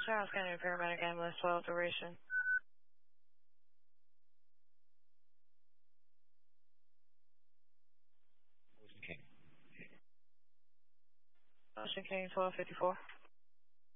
Charles County Paramedic Ambulance 12 duration. Ocean King. Ocean King 1254.